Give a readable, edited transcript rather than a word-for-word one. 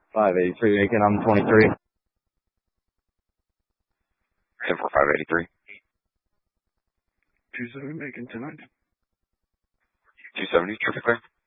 583 Aiken, I'm 23. 10-4, 583. 270 Aiken, 1090. 270, traffic clear.